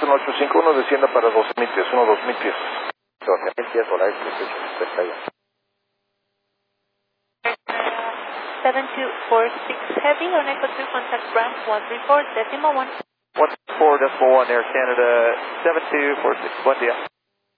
1851, descienda para 2000 pies, 2000 pies. 12.000 pies, Volaris 3861. 7246 Heavy, on echo 2, contact ramp 134.1. 134.1 Air Canada 7246, buen día.